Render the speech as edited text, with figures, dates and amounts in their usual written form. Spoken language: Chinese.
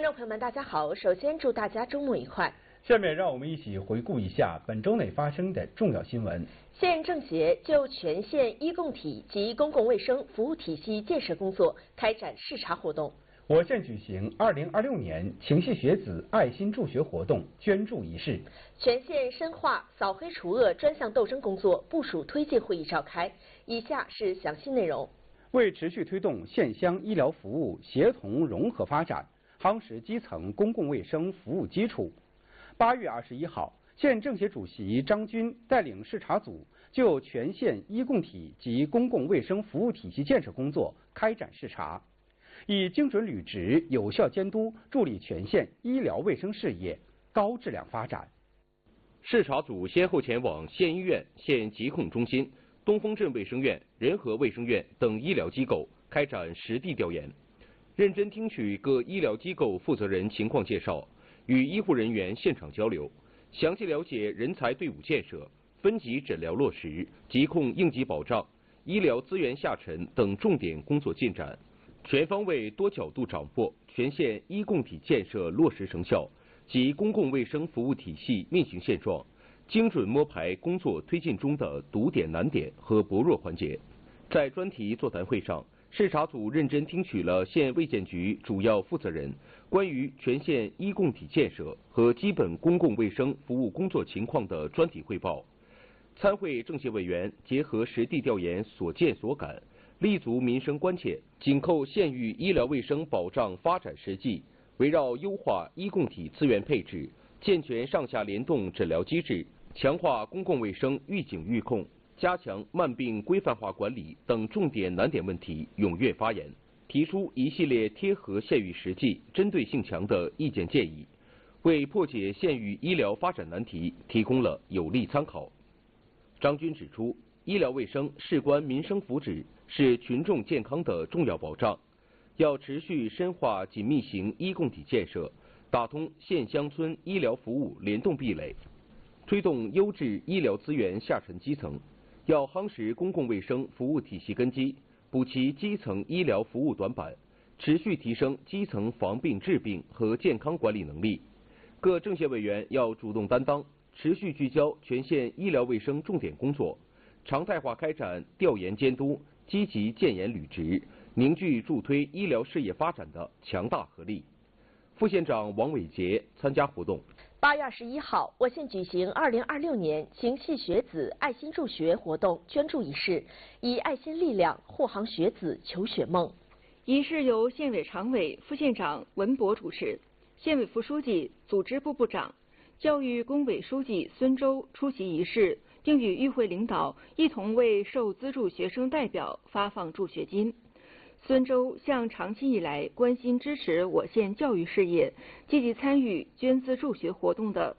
观众朋友们，大家好！首先祝大家周末愉快。 下面让我们一起回顾一下本周内发生的重要新闻。 县政协就全县医共体及公共卫生服务体系建设工作开展视察活动。 我县举行2026年情系学子爱心助学活动捐助仪式。 全县深化扫黑除恶专项斗争工作部署推进会议召开。以下是详细内容。 为持续推动县乡医疗服务协同融合发展，夯实基层公共卫生服务基础，8月21号，县政协主席张军带领视察组就全县医共体及公共卫生服务体系建设工作开展视察，以精准履职、有效监督助力全县医疗卫生事业高质量发展。 视察组先后前往县医院、县疾控中心、东风镇卫生院、仁和卫生院等医疗机构开展实地调研，认真听取各医疗机构负责人情况介绍，与医护人员现场交流，详细了解人才队伍建设、分级诊疗落实、疾控应急保障、医疗资源下沉等重点工作进展，全方位多角度掌握全县医共体建设落实成效及公共卫生服务体系运行现状，精准摸排工作推进中的堵点难点和薄弱环节。在专题座谈会上，视察组认真听取了县卫健局主要负责人关于全县医共体建设和基本公共卫生服务工作情况的专题汇报。参会政协委员结合实地调研所见所感，立足民生关切，紧扣县域医疗卫生保障发展实际，围绕优化医共体资源配置、健全上下联动诊疗机制、强化公共卫生预警预控、加强慢病规范化管理等重点难点问题踊跃发言，提出一系列贴合县域实际、针对性强的意见建议，为破解县域医疗发展难题提供了有力参考。张军指出，医疗卫生事关民生福祉，是群众健康的重要保障，要持续深化紧密型医共体建设，打通县乡村医疗服务联动壁垒，推动优质医疗资源下沉基层，要夯实公共卫生服务体系根基，补齐基层医疗服务短板，持续提升基层防病治病和健康管理能力。各政协委员要主动担当，持续聚焦全县医疗卫生重点工作，常态化开展调研监督，积极建言履职，凝聚助推医疗事业发展的强大合力。副县长王伟杰参加活动。 8月21号，我县举行2026年情系学子爱心助学活动捐助仪式，以爱心力量护航学子求学梦。 仪式由县委常委、副县长文博主持，县委副书记、组织部部长、教育工委书记孙周出席仪式，并与与会领导一同为受资助学生代表发放助学金。孙周向长期以来关心支持我县教育事业、积极参与捐资助学活动的